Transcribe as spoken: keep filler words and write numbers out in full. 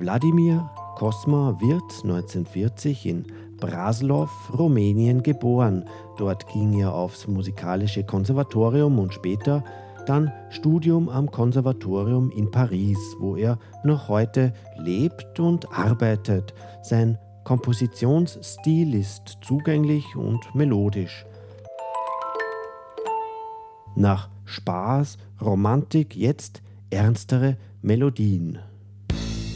Wladimir Cosma wird neunzehnhundertvierzig in Braslaw, Rumänien geboren. Dort ging er aufs Musikalische Konservatorium und später dann Studium am Konservatorium in Paris, wo er noch heute lebt und arbeitet. Sein Kompositionsstil ist zugänglich und melodisch. Nach Spaß, Romantik jetzt ernstere Melodien.